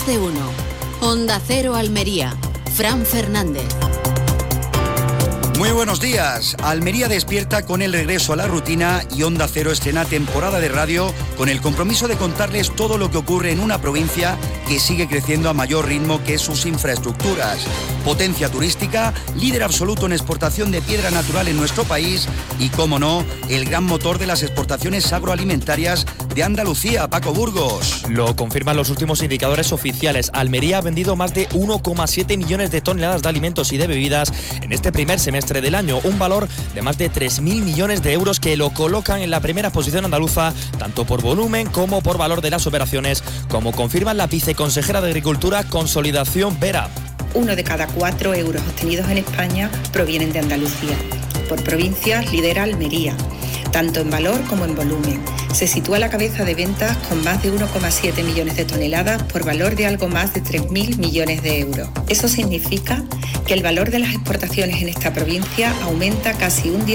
Más de uno. Onda Cero Almería. Fran Fernández. Muy buenos días. Almería despierta con el regreso a la rutina y Onda Cero estrena temporada de radio con el compromiso de contarles todo lo que ocurre en una provincia que sigue creciendo a mayor ritmo que sus infraestructuras. Potencia turística, líder absoluto en exportación de piedra natural en nuestro país y, cómo no, el gran motor de las exportaciones agroalimentarias de Andalucía, Paco Burgos. Lo confirman los últimos indicadores oficiales. Almería ha vendido más de 1,7 millones de toneladas de alimentos y de bebidas en este primer semestre del año, un valor de más de 3.000 millones de euros que lo colocan en la primera posición andaluza, tanto por volumen como por valor de las operaciones, como confirma la viceconsejera de Agricultura, Consolidación Vera. 1 de cada 4 euros obtenidos en España provienen de Andalucía. Por provincias lidera Almería, tanto en valor como en volumen. Se sitúa a la cabeza de ventas con más de 1,7 millones de toneladas por valor de algo más de 3.000 millones de euros. Eso significa que el valor de las exportaciones en esta provincia aumenta casi un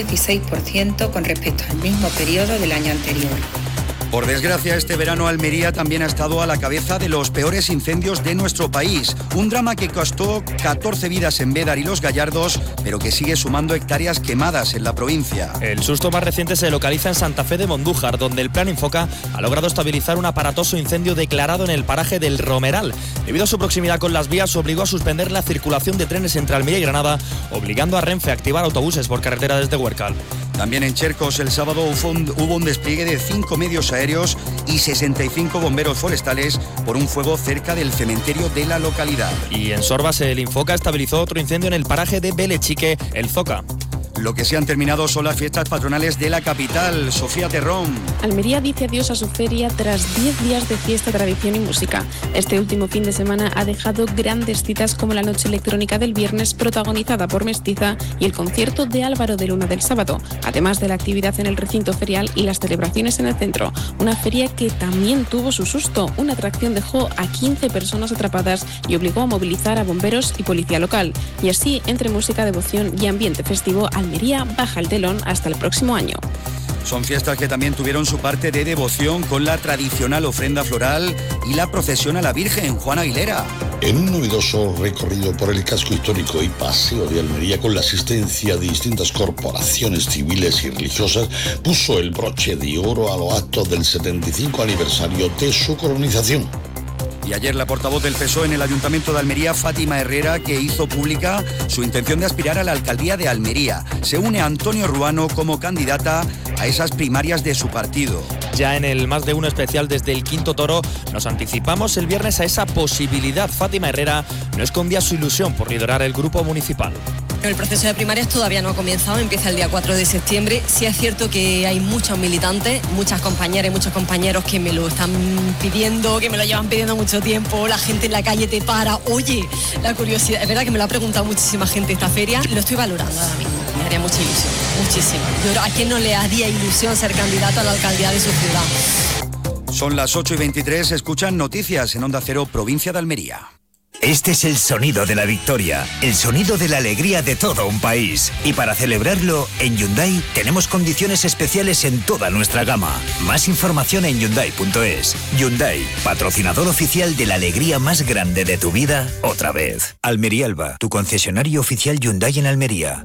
16% con respecto al mismo periodo del año anterior. Por desgracia, este verano Almería también ha estado a la cabeza de los peores incendios de nuestro país. Un drama que costó 14 vidas en Bédar y Los Gallardos, pero que sigue sumando hectáreas quemadas en la provincia. El susto más reciente se localiza en Santa Fe de Mondújar, donde el Plan Infoca ha logrado estabilizar un aparatoso incendio declarado en el paraje del Romeral. Debido a su proximidad con las vías, obligó a suspender la circulación de trenes entre Almería y Granada, obligando a Renfe a activar autobuses por carretera desde Huércal. También en Chercos el sábado hubo un despliegue de 5 medios aéreos y 65 bomberos forestales por un fuego cerca del cementerio de la localidad. Y en Sorbas el Infoca estabilizó otro incendio en el paraje de Belechique, el Zoca. Lo que se han terminado son las fiestas patronales de la capital. Sofía Terrón. Almería dice adiós a su feria tras 10 días de fiesta, tradición y música. Este último fin de semana ha dejado grandes citas como la noche electrónica del viernes, protagonizada por Mestiza, y el concierto de Álvaro de Luna del sábado, además de la actividad en el recinto ferial y las celebraciones en el centro. Una feria que también tuvo su susto. Una atracción dejó a 15 personas atrapadas y obligó a movilizar a bomberos y policía local. Y así, entre música, devoción y ambiente festivo, Almería baja el telón hasta el próximo año. Son fiestas que también tuvieron su parte de devoción con la tradicional ofrenda floral y la procesión a la Virgen, Juan Aguilera. En un novedoso recorrido por el casco histórico y paseo de Almería con la asistencia de distintas corporaciones civiles y religiosas, puso el broche de oro a los actos del 75 aniversario de su colonización. Y ayer la portavoz del PSOE en el Ayuntamiento de Almería, Fátima Herrera, que hizo pública su intención de aspirar a la alcaldía de Almería. Se une a Antonio Ruano como candidata a esas primarias de su partido. Ya en el Más de Uno especial desde el Quinto Toro nos anticipamos el viernes a esa posibilidad. Fátima Herrera no escondía su ilusión por liderar el grupo municipal. El proceso de primarias todavía no ha comenzado, empieza el día 4 de septiembre. Sí es cierto que hay muchos militantes, muchas compañeras y muchos compañeros que me lo están pidiendo, que me lo llevan pidiendo mucho tiempo. La gente en la calle te para. Oye, la curiosidad, es verdad que me lo ha preguntado muchísima gente esta feria. Lo estoy valorando ahora mismo, me haría mucha ilusión, muchísima. Yo creo, ¿a quién no le haría ilusión ser candidato a la alcaldía de su ciudad? Son las 8:23, escuchan noticias en Onda Cero, provincia de Almería. Este es el sonido de la victoria, el sonido de la alegría de todo un país. Y para celebrarlo, en Hyundai tenemos condiciones especiales en toda nuestra gama. Más información en Hyundai.es. Hyundai, patrocinador oficial de la alegría más grande de tu vida, otra vez. Almería Alba, tu concesionario oficial Hyundai en Almería.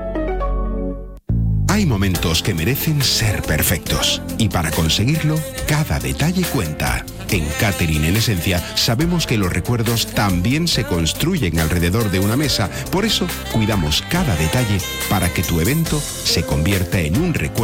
Hay momentos que merecen ser perfectos y para conseguirlo, cada detalle cuenta. En Catering en Esencia sabemos que los recuerdos también se construyen alrededor de una mesa, por eso cuidamos cada detalle para que tu evento se convierta en un recuerdo